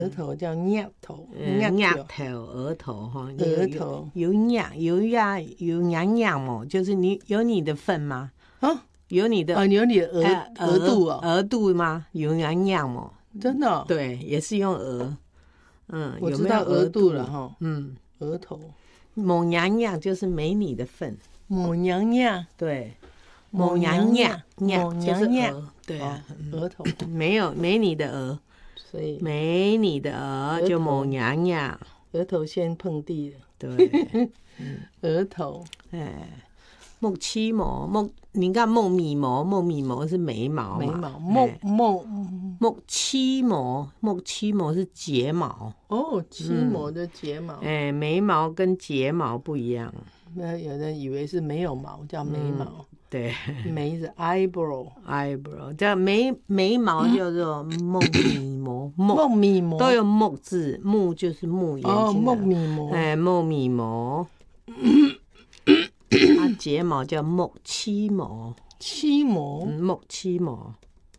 额头叫额头， 额头，额头哈， 额头有嘛，就是你有你的份吗？ 啊， 有你的有你的额度哦， 额度吗？有额嘛？ 真的哦？ 对，也是用额。 我知道额度了哈。额头， 某娘娘就是没你的份。 某娘娘， 对，某娘娘，就是额，对啊， 额头没你的额。 所以没你的额就某娘娘， 额头先碰地了。 对， 额头， 木七毛，你看木米毛是眉毛嘛，木七毛是睫毛。 哦，七毛的睫毛。 眉毛跟睫毛不一样。 那有人以为是没有毛叫眉毛。 对， 眉是 eyebrow， 叫眉毛叫做木米毛， 木米毛都有木字，木就是木眼睛的。 木米毛， 木米毛。睫毛叫木七毛，木七毛，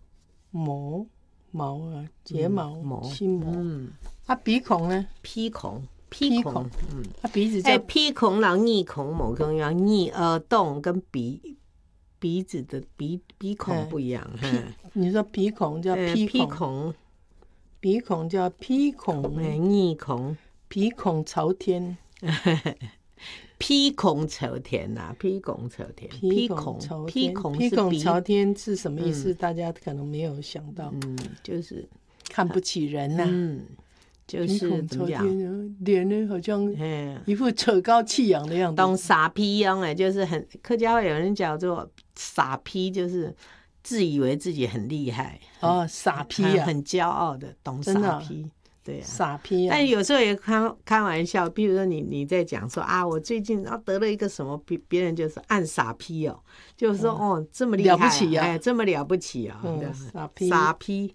毛啊，睫毛，七毛。鼻孔呢？ 鼻孔。 鼻子叫鼻孔，然后耳孔，某个要耳洞跟鼻子的鼻孔不一样。 你说鼻孔叫鼻孔， 鼻孔叫鼻孔， 耳孔， 鼻孔朝天。 鼻孔朝天呐，鼻孔朝天，鼻孔朝天是什么意思？大家可能没有想到。 就是看不起人呐。 就是怎么讲， 脸呢好像一副趾高气扬的样子。 当傻批样哎，就是很客家话有人叫做傻批，就是自以为自己很厉害。 傻批啊， 很骄傲的，懂傻批。对啊， 傻批啊。 但有时候也开玩笑，比如说你在讲说啊，我最近得了一个什么，别人就是按傻批哦，就是说这么厉害， 了不起啊， 这么了不起啊， 傻批。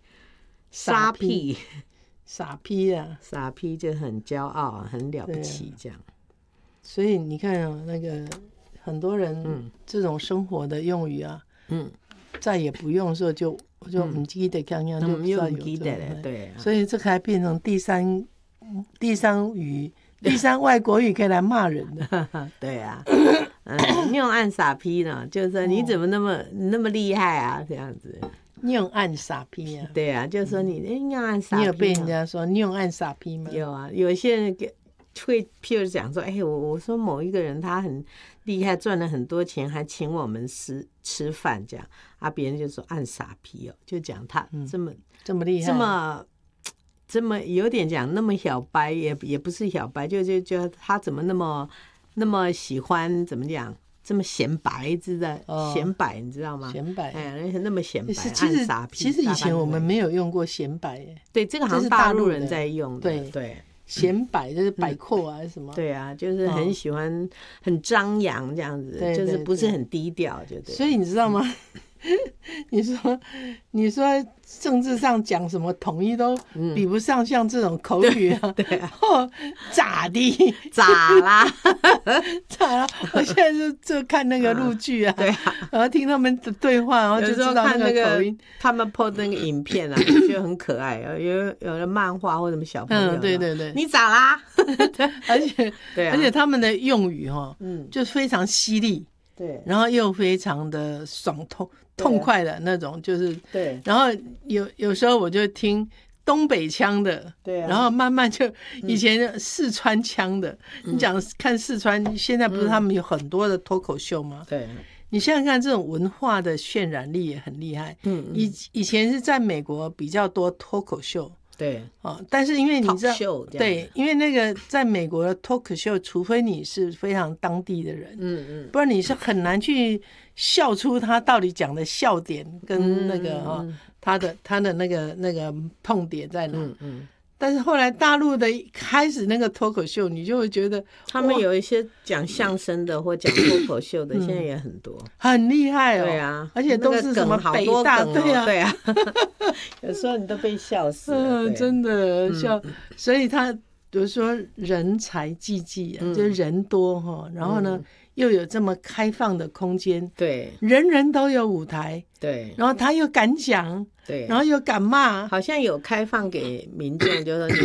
傻批就很骄傲，很了不起这样。 所以你看那个很多人这种生活的用语啊，再也不用的时候就不记得刚刚就不知道有这个。 对， 所以这个还变成第三外国语可以来骂人的。 对啊，用按傻批呢，就是说你怎么那么厉害啊，这样子。 你用按傻批啊？ 对啊，就是说你用按傻批。 你有被人家说你用按傻批吗？ 有啊，有些人会譬如讲说，我说某一个人他很厉害，赚了很多钱，还请我们吃饭这样啊，别人就说按傻批哦，就讲他这么厉害， 这么有点讲那么小白，也不是小白，就他怎么那么喜欢怎么讲？这么显白显摆，你知道吗？ 显摆， 那么显摆， 其实以前我们没有用过显摆， 对，这个好像大陆人在用的，对， 显摆就是摆阔啊什么， 对啊，就是很喜欢很张扬这样子，就是不是很低调，就对。 所以你知道吗？你说政治上讲什么统一都比不上像这种口语啊， 对啊， 咋的？ 咋啦？ 我现在就看那个陆剧啊， 对啊， 然后听他们的对话，然后就知道那个口音。 他们 po 那个影片啊，觉得很可爱，有的漫画或什么小朋友， 对， 你咋啦？ 而且他们的用语就非常犀利， 对， 然后又非常的痛快的那种，就是对。 然后有时候我就听东北腔的， 对啊， 然后慢慢就以前四川腔的，你讲看四川，现在不是他们有很多的脱口秀吗？ 对， 你想想看，这种文化的渲染力也很厉害。以前是在美国比较多脱口秀。 对， 但是因为你知道，对，因为那个在美国的脱口秀，除非你是非常当地的人，不然你是很难去笑出他到底讲的笑点跟那个他的那个痛点在哪。但是后来大陆的开始那个脱口秀，你就会觉得他们有一些讲相声的或讲脱口秀的，现在也很多， 很厉害哦。 对啊， 而且都是什么北大，对啊， 有时候你都被笑死了， 真的笑。所以他比如说人才济济啊，就是人多然后呢又有这么开放的空间， 对， 人人都有舞台， 对， 然后他又敢讲， 对， 然后又敢骂， 好像有开放给民众，就是说